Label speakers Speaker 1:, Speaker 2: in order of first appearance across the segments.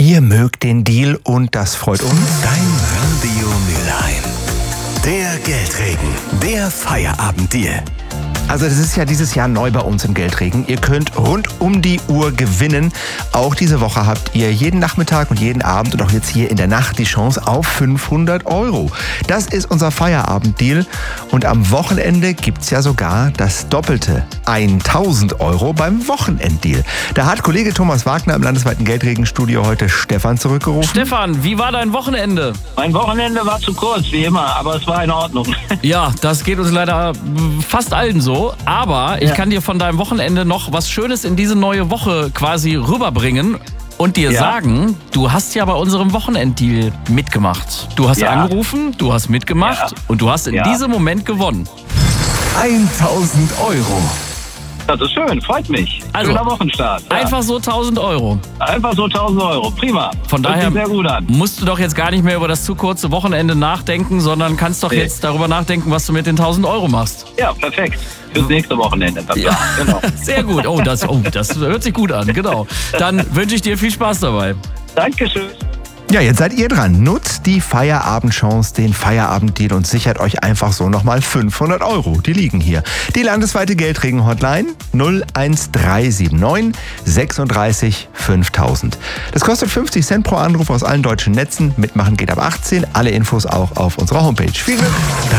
Speaker 1: Ihr mögt den Deal und das freut uns.
Speaker 2: Dein Radio Mülheim. Der Geldregen, der Feierabenddeal.
Speaker 1: Also das ist ja dieses Jahr neu bei uns im Geldregen. Ihr könnt rund um die Uhr gewinnen. Auch diese Woche habt ihr jeden Nachmittag und jeden Abend und auch jetzt hier in der Nacht die Chance auf 500 Euro. Das ist unser Feierabenddeal. Und am Wochenende gibt's ja sogar das Doppelte. 1000 Euro beim Wochenenddeal. Da hat Kollege Thomas Wagner im landesweiten Geldregenstudio heute Stefan zurückgerufen.
Speaker 3: Stefan, wie war dein Wochenende?
Speaker 4: Mein Wochenende war zu kurz, wie immer, aber es war in Ordnung.
Speaker 3: Ja, das geht uns leider fast allen so. Aber ich kann dir von deinem Wochenende noch was Schönes in diese neue Woche quasi rüberbringen und dir sagen, du hast ja bei unserem Wochenenddeal mitgemacht. Du hast angerufen, du hast mitgemacht und du hast in diesem Moment gewonnen.
Speaker 2: 1000 Euro.
Speaker 4: Das ist schön, freut mich.
Speaker 3: Also,
Speaker 4: schöner Wochenstart. Ja.
Speaker 3: Einfach so 1000 Euro.
Speaker 4: Einfach so 1000 Euro, prima.
Speaker 3: Von
Speaker 4: Hört
Speaker 3: daher
Speaker 4: sich sehr gut an.
Speaker 3: musst du doch jetzt gar nicht mehr über das zu kurze Wochenende nachdenken, sondern kannst doch jetzt darüber nachdenken, was du mit den 1000 Euro machst.
Speaker 4: Ja, perfekt. Fürs nächste Wochenende.
Speaker 3: Ja.
Speaker 4: Genau.
Speaker 3: Sehr gut. Oh, das hört sich gut an, genau. Dann wünsche ich dir viel Spaß dabei.
Speaker 4: Dankeschön.
Speaker 1: Ja, jetzt seid ihr dran. Nutzt die Feierabendchance, den Feierabenddeal und sichert euch einfach so nochmal 500 Euro. Die liegen hier. Die landesweite Geldregen-Hotline 01379 36 5000. Das kostet 50 Cent pro Anruf aus allen deutschen Netzen. Mitmachen geht ab 18. Alle Infos auch auf unserer Homepage. Viel Glück!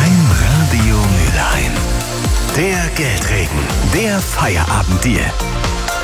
Speaker 2: Dein Radio Mülheim. Der Geldregen, der Feierabenddeal.